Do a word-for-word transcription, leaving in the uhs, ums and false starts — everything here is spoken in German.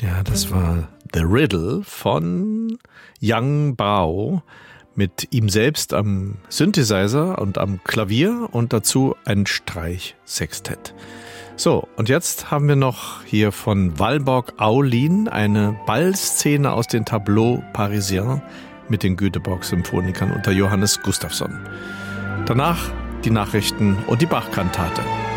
Ja, das war The Riddle von Yang Bao mit ihm selbst am Synthesizer und am Klavier und dazu ein Streichsextett. So, und jetzt haben wir noch hier von Walborg Aulin eine Ballszene aus den Tableaux Parisiens mit den Göteborg-Symphonikern unter Johannes Gustafsson. Danach die Nachrichten und die Bach-Kantate.